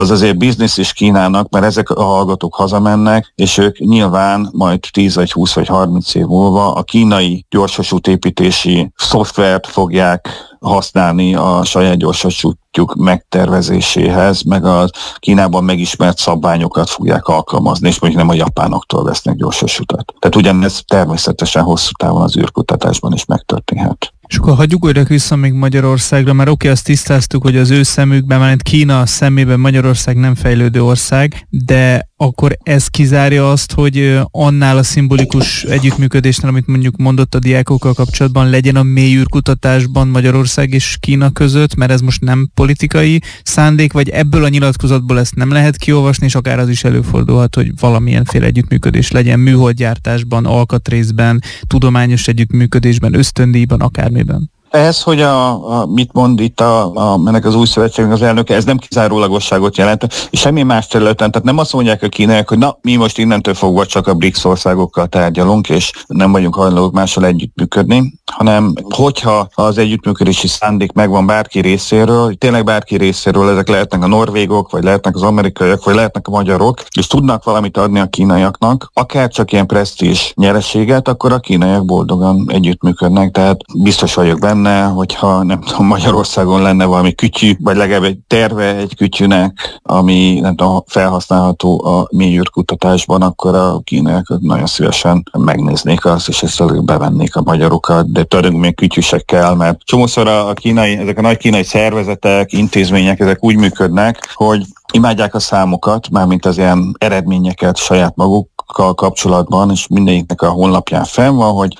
az azért biznisz is Kínának, mert ezek a hallgatók hazamennek, és ők nyilván majd 10 vagy 20 vagy 30 év múlva a kínai gyorsvasútépítési szoftvert fogják használni a saját gyorsvasútjuk megtervezéséhez, meg a Kínában megismert szabványokat fogják alkalmazni, és mondjuk nem a japánoktól vesznek gyorsvasutat. Tehát ugyanez természetesen hosszú távon az űrkutatásban is megtörténhet. És akkor hagyjuk újra vissza még Magyarországra, mert oké, azt tisztáztuk, hogy az ő szemükben, mert Kína szemében Magyarország nem fejlődő ország, de akkor ez kizárja azt, hogy annál a szimbolikus együttműködésnél, amit mondjuk mondott a diákokkal kapcsolatban, legyen a mély űrkutatásban Magyarország és Kína között, mert ez most nem politikai szándék, vagy ebből a nyilatkozatból ezt nem lehet kiolvasni, és akár az is előfordulhat, hogy valamilyenféle együttműködés legyen műholdgyártásban, alkatrészben, tudományos együttműködésben, ösztöndíjban, akármiben. Ez, hogy mit mond itt ennek az új szövetségnek az elnöke, ez nem kizárólagosságot jelent, és semmi más területen, tehát nem azt mondják a kínaiak, hogy na, mi most innentől fogva csak a BRICS országokkal tárgyalunk, és nem vagyunk hajlandók mással együttműködni, hanem hogyha az együttműködési szándék megvan bárki részéről, tényleg bárki részéről, ezek lehetnek a norvégok, vagy lehetnek az amerikaiak, vagy lehetnek a magyarok, és tudnak valamit adni a kínaiaknak, akár csak ilyen presztízs nyereséget, akkor a kínaiak boldogan együttműködnek, tehát biztos vagyok benne, hogyha nem tudom, Magyarországon lenne valami kütyű, vagy legalább egy terve egy kütyűnek, ami nem tudom, felhasználható a mély űrkutatásban, akkor a kínaiak nagyon szívesen megnéznék azt, és ezt bevennék a magyarokat, de tudunk még kütyűsekkel, mert csomószor ezek a nagy kínai szervezetek, intézmények, ezek úgy működnek, hogy imádják a számokat, mármint az ilyen eredményeket saját magukkal kapcsolatban, és mindegyiknek a honlapján fenn van, hogy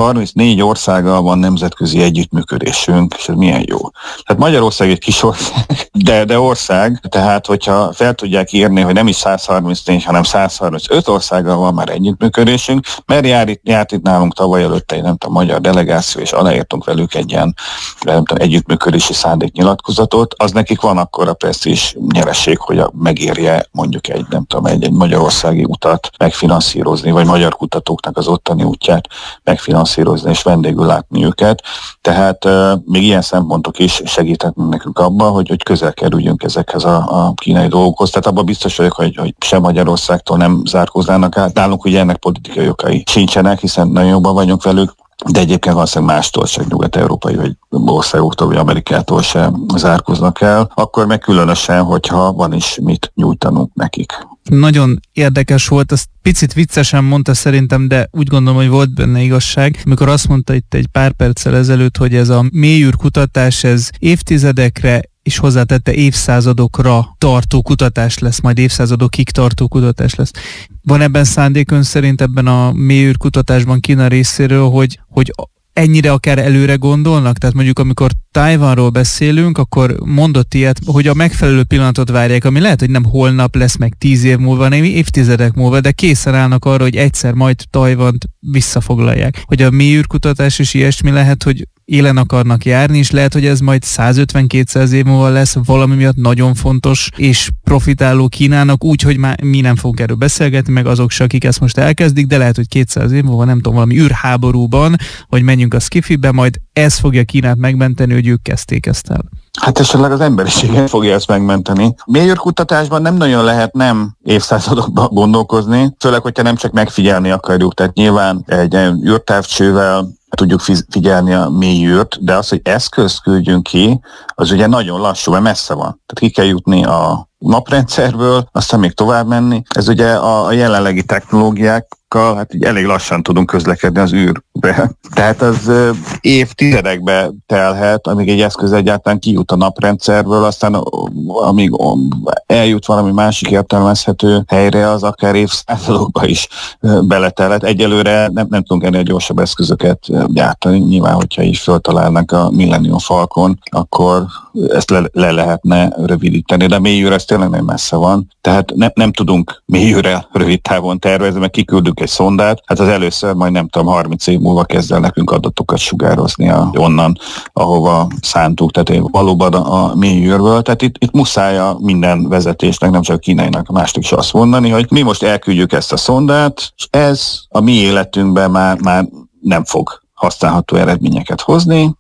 134 országgal van nemzetközi együttműködésünk, és ez milyen jó. Tehát Magyarország egy kis ország, de ország, tehát hogyha fel tudják írni, hogy nem is 134, hanem 135 országgal van már együttműködésünk, mert járt itt nálunk tavaly előtte egy magyar delegáció, és aláírtunk velük egy ilyen együttműködési szándéknyilatkozatot, az nekik van akkor a presztízs nyereség, hogy megérje mondjuk egy magyarországi utat megfinanszírozni, vagy magyar kutatóknak az ottani útját megfinanszírozni, és vendégül látni őket. Tehát még ilyen szempontok is segíthetnek nekünk abban, hogy közel kerüljünk ezekhez a kínai dolgokhoz. Tehát abban biztos vagyok, hogy sem Magyarországtól nem zárkóznának át. Nálunk ugye ennek politikai okai sincsenek, hiszen nagyon jobban vagyunk velük, de egyébként valószínűleg mástól sem, nyugat-európai vagy országoktól, vagy Amerikától sem zárkoznak el, akkor meg különösen, hogyha van is mit nyújtanunk nekik. Nagyon érdekes volt, ezt picit viccesen mondta szerintem, de úgy gondolom, hogy volt benne igazság, amikor azt mondta itt egy pár perccel ezelőtt, hogy ez a mélyűrkutatás, ez évtizedekre és hozzátette évszázadokra tartó kutatás lesz, majd évszázadokig tartó kutatás lesz. Van ebben szándék ön szerint ebben a mélyűrkutatásban Kína részéről, hogy ennyire akár előre gondolnak? Tehát mondjuk amikor Tajvanról beszélünk, akkor mondott ilyet, hogy a megfelelő pillanatot várják, ami lehet, hogy nem holnap lesz, meg 10 év múlva, hanem évtizedek múlva, de készen állnak arra, hogy egyszer majd Tajvant visszafoglalják. Hogy a mélyűrkutatás is ilyesmi lehet, hogy élen akarnak járni, és lehet, hogy ez majd 150-200 év múlva lesz valami miatt nagyon fontos és profitáló Kínának, úgy, hogy már mi nem fogunk erről beszélgetni, meg azok se, akik ezt most elkezdik, de lehet, hogy 200 év múlva, nem tudom, valami űrháborúban, hogy menjünk a Skifibe, majd ez fogja Kínát megmenteni, hogy ők kezdték ezt el. Hát esetleg az emberiséget fogja ezt megmenteni. Mélyűrkutatásban nem nagyon lehet nem évszázadokban gondolkozni, főleg, hogyha nem csak megfigyelni akarjuk, tehát nyilván egy űrtávcsővel tudjuk figyelni a mély űrt, de az, hogy eszközt küldjünk ki, az ugye nagyon lassú, mert messze van. Tehát ki kell jutni a naprendszerből, aztán még tovább menni. Ez ugye a jelenlegi technológiákkal, hát így elég lassan tudunk közlekedni az űrbe. Tehát az évtizedekbe telhet, amíg egy eszköz egyáltalán kijut a naprendszerből, aztán amíg eljut valami másik értelmezhető helyre, az akár évszázadokba is beletelhet. Egyelőre nem tudunk ennél gyorsabb eszközöket gyártani. Nyilván, hogyha így föltalálnak a Millennium Falcon, akkor ezt le lehetne rövidíteni, de mélyűr ez tényleg nem messze van. Tehát nem tudunk mélyűrre rövid távon tervezni, mert kiküldünk egy szondát, hát az először majd nem tudom, 30 év múlva kezd el nekünk adatokat sugározni onnan, ahova szántuk, tehát valóban a mélyűrből. Tehát itt muszáj a minden vezetésnek, nem csak a kínainak, a másik is azt mondani, hogy mi most elküldjük ezt a szondát, és ez a mi életünkben már nem fog használható eredményeket hozni,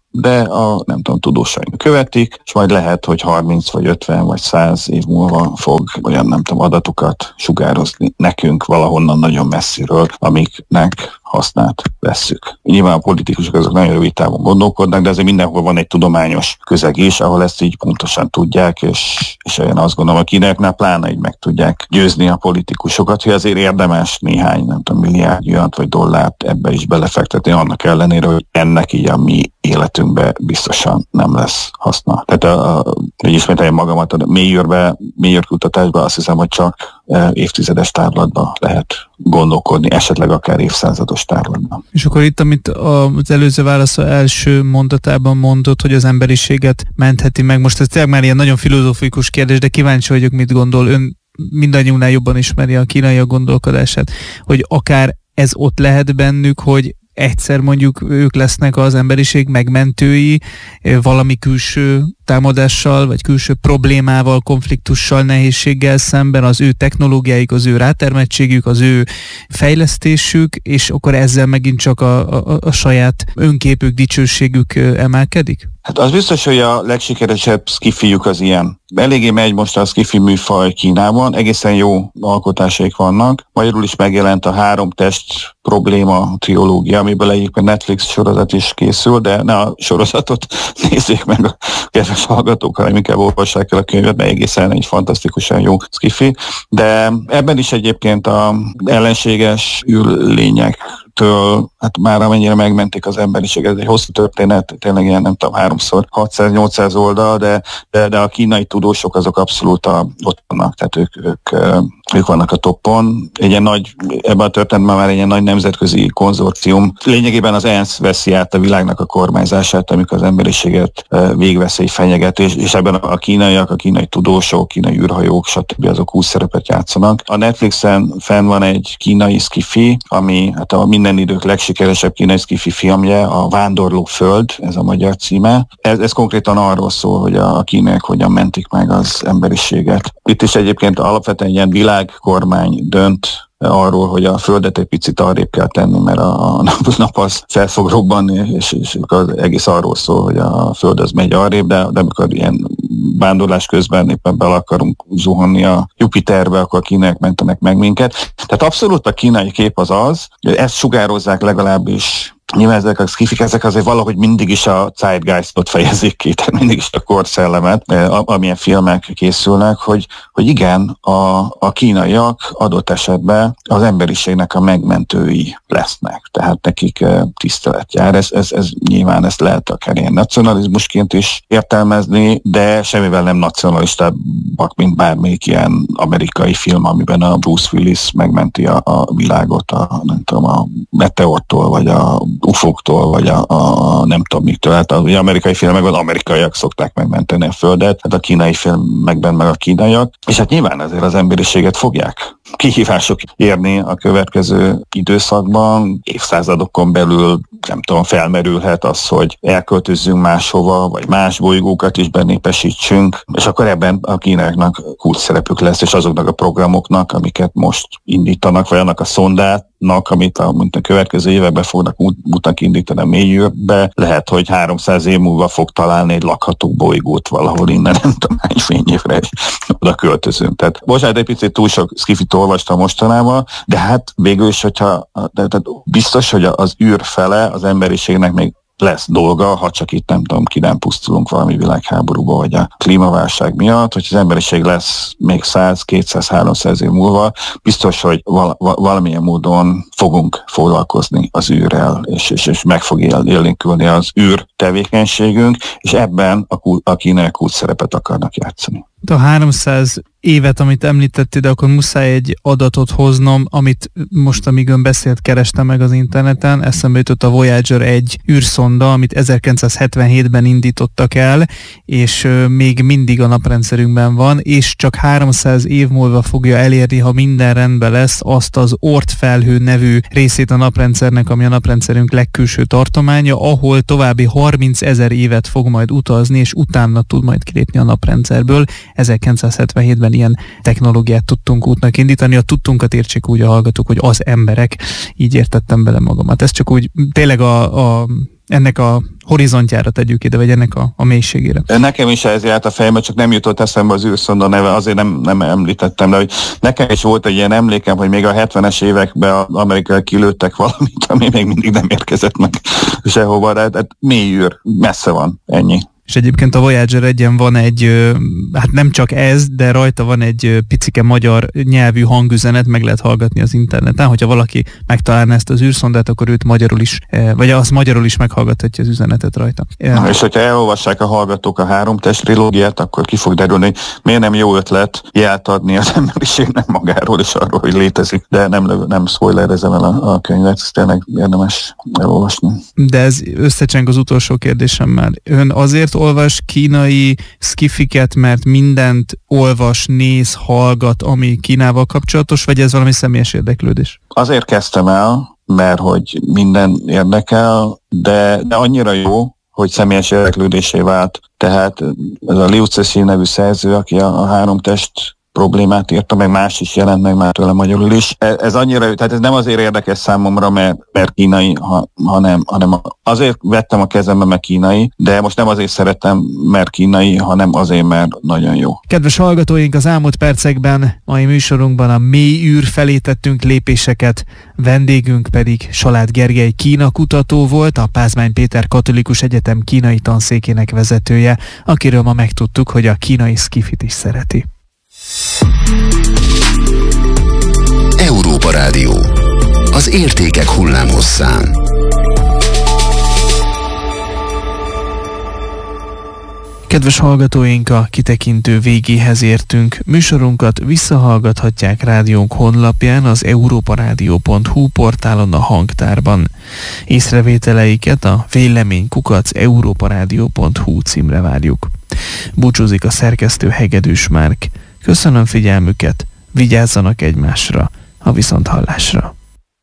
de a nem tudom, tudósaink követik, és majd lehet, hogy 30 vagy 50 vagy 100 év múlva fog olyan nem tudom, adatokat sugározni nekünk valahonnan nagyon messziről, amiknek hasznát vesszük. Nyilván a politikusok azok nagyon rövid távon gondolkodnak, de azért mindenhol van egy tudományos közeg is, ahol ezt így pontosan tudják, és én azt gondolom, a kínaiaknál pláne így meg tudják győzni a politikusokat, hogy azért érdemes néhány, nem tudom, milliárd yuant vagy dollárt ebbe is belefektetni, annak ellenére, hogy ennek így a mi életünkben biztosan nem lesz haszna. Tehát hogy ismételjem magamat, a mélyűrkutatásban azt hiszem, hogy csak évtizedes távlatban lehet gondolkodni, esetleg akár évszázados távlatban. És akkor itt, amit az előző válasz első mondatában mondott, hogy az emberiséget mentheti meg, most ez tényleg már ilyen nagyon filozófikus kérdés, de kíváncsi vagyok, mit gondol ön, mindannyiunknál jobban ismeri a kínaiak gondolkodását, hogy akár ez ott lehet bennük, hogy egyszer mondjuk ők lesznek az emberiség megmentői, valami külső támadással, vagy külső problémával, konfliktussal, nehézséggel szemben, az ő technológiáik, az ő rátermettségük, az ő fejlesztésük, és akkor ezzel megint csak a saját önképük, dicsőségük emelkedik? Hát az biztos, hogy a legsikeresebb skifiük az ilyen. Eléggé megy most a skifi műfaj Kínában, egészen jó alkotásaik vannak. Magyarul is megjelent a 3 test probléma triológia, amiből egyébként Netflix sorozat is készül, de ne a sorozatot nézzék meg a kedves hallgatók, hanem inkább olvassák el a könyvet, mert egészen egy fantasztikusan jó skifi. De ebben is egyébként az ellenséges űrlényektől, hát már amennyire megmentik az emberiséget, ez egy hosszú történet, tényleg ilyen nem tudom, 3x600-800 oldal, de a kínai tudósok azok abszolút ott vannak, tehát ők vannak a toppon. Egy ilyen nagy, ebben a történetben már egy ilyen nagy nemzetközi konzorcium. Lényegében az ENSZ veszi át a világnak a kormányzását, amikor az emberiséget végveszély fenyeget, és ebben a kínaiak, a kínai tudósok, kínai űrhajók, stb. Azok kulcs szerepet játszanak. A Netflixen fenn van egy kínai skifi, ami hát a minden idők legsikeresebb kínai skifi filmje, a Vándorló Föld, ez a magyar címe. Ez konkrétan arról szól, hogy a kínaiak hogyan mentik meg az emberiséget. Itt is egyébként alapvetően ilyen világkormány dönt arról, hogy a Földet egy picit arrébb kell tenni, mert a nap az fel fog robbanni, és az egész arról szól, hogy a Föld az megy arrébb, de amikor ilyen vándorlás közben éppen bele akarunk zuhanni a Jupiterbe, akkor a kínaiak mentenek meg minket. Tehát abszolút a kínai kép az, hogy ezt sugározzák legalábbis. Nyilván ezek a skifik, ezek azért valahogy mindig is a zeitgeistot fejezik ki, tehát mindig is a korszellemet, amilyen filmek készülnek, hogy igen, a kínaiak adott esetben az emberiségnek a megmentői lesznek, tehát nekik tisztelet jár. Ez nyilván ezt lehet akár ilyen nacionalizmusként is értelmezni, de semmivel nem nacionalistábbak, mint bármelyik ilyen amerikai film, amiben a Bruce Willis megmenti a világot nem tudom, a meteortól, vagy a UFO-któl, vagy a nem tudom miktől. Hát az amerikai filmekben az amerikaiak szokták megmenteni a Földet, hát a kínai filmekben meg a kínaiak, és hát nyilván azért az emberiséget fogják kihívások érni a következő időszakban, évszázadokon belül, nem tudom, felmerülhet az, hogy elköltözzünk máshova, vagy más bolygókat is benépesítsünk, és akkor ebben a kínaiaknak kulcs szerepük lesz, és azoknak a programoknak, amiket most indítanak, vagy annak a szondátnak, amit a következő években fognak útnak indítani a mélyűrbe, lehet, hogy 300 év múlva fog találni egy lakható bolygót valahol innen, nem tudom hány fényévre, és oda költözünk. Tehát bocsánat, egy picit túl sok skifit olvastam mostanában, de hát végül is, tehát biztos, hogy az űr fele az emberiségnek még lesz dolga, ha csak itt nem pusztulunk valami világháborúba, vagy a klímaválság miatt, hogy az emberiség lesz még 100, 200, 300 év múlva, biztos, hogy valamilyen módon fogunk foglalkozni az űrrel, és meg fog élénkülni az űr tevékenységünk, és ebben a kínaiak kulcs szerepet akarnak játszani. A 300 évet, amit említettél, de akkor muszáj egy adatot hoznom, amit most, amíg ön beszélt, kerestem meg az interneten, eszembe jutott a Voyager 1 űrszonda, amit 1977-ben indítottak el, és még mindig a naprendszerünkben van, és csak 300 év múlva fogja elérni, ha minden rendben lesz, azt az Oort felhő nevű részét a naprendszernek, ami a naprendszerünk legkülső tartománya, ahol további 30 000 évet fog majd utazni, és utána tud majd kilépni a naprendszerből. 1977-ben ilyen technológiát tudtunk útnak indítani. A tudtunkat értsék úgy a hallgatók, hogy az emberek, így értettem bele magamat. Ez csak úgy tényleg a ennek a horizontjára tegyük ide, vagy ennek a mélységére. Nekem is ez járt a fejembe, csak nem jutott eszembe az űrszonda neve, azért nem említettem, de hogy nekem is volt egy ilyen emlékem, hogy még a 70-es években Amerikai kilőttek valamit, ami még mindig nem érkezett meg sehova, de mély űr, messze van, ennyi. És egyébként a Voyager 1-en van egy, hát nem csak ez, de rajta van egy picike magyar nyelvű hangüzenet, meg lehet hallgatni az interneten. Hogyha valaki megtalálná ezt az űrszondát, akkor őt magyarul is, vagy azt magyarul is meghallgathatja az üzenetet rajta. Na, és hogyha elolvassák a hallgatók a 3 test trilógiát, akkor ki fog derülni, hogy miért nem jó ötlet jelt adni az emberiségnek magáról és arról, hogy létezik. De nem spoilerezem el a könyvet, ezt tényleg érdemes elolvasni. De ez összecseng az utolsó kérdésemmel. Ön azért olvas kínai skifiket, mert mindent olvas, néz, hallgat, ami Kínával kapcsolatos, vagy ez valami személyes érdeklődés? Azért kezdtem el, mert hogy minden érdekel, de annyira jó, hogy személyes érdeklődésé vált. Tehát ez a Liu Cixin nevű szerző, aki a 3 test problémát írta, meg más is jelent meg már tőle magyarul is. Ez annyira, tehát ez nem azért érdekes számomra, mert kínai, hanem azért vettem a kezembe, mert kínai, de most nem azért szeretem, mert kínai, hanem azért, mert nagyon jó. Kedves hallgatóink, az elmúlt percekben, mai műsorunkban a mély űr felé tettünk lépéseket, vendégünk pedig Salád Gergely Kína kutató volt, a Pázmány Péter Katolikus Egyetem kínai tanszékének vezetője, akiről ma megtudtuk, hogy a kínai skifit is szereti. Európa Rádió. Az értékek hullámhosszán. Kedves hallgatóink, a kitekintő végéhez értünk. Műsorunkat visszahallgathatják rádiónk honlapján, az europaradio.hu portálon, a hangtárban. Észrevételeiket a vélemény@europaradio.hu címre várjuk. Búcsúzik a szerkesztő Hegedűs Márk. Köszönöm figyelmüket, vigyázzanak egymásra, a viszonthallásra.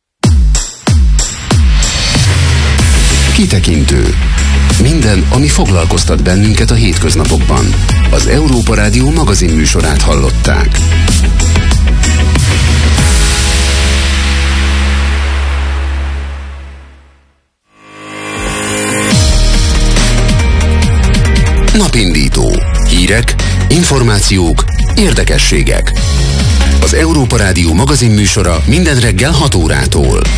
Kitekintő. Minden, ami foglalkoztat bennünket a hétköznapokban. Az Európa Rádió magazin műsorát hallották. Napindító. Hírek, információk, érdekességek. Az Európa Rádió magazin műsora minden reggel 6 órától.